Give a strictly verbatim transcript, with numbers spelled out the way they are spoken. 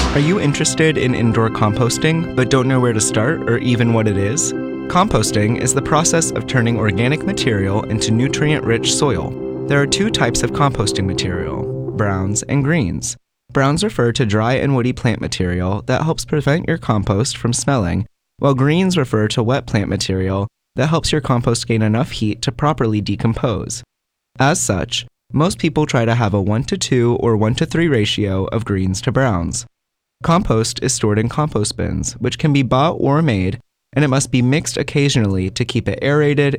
Are you interested in indoor composting but don't know where to start or even what it is? Composting is the process of turning organic material into nutrient-rich soil. There are two types of composting material, browns and greens. Browns refer to dry and woody plant material that helps prevent your compost from smelling, while greens refer to wet plant material that helps your compost gain enough heat to properly decompose. As such, most people try to have a one to two or one to three ratio of greens to browns. Compost is stored in compost bins, which can be bought or made, and it must be mixed occasionally to keep it aerated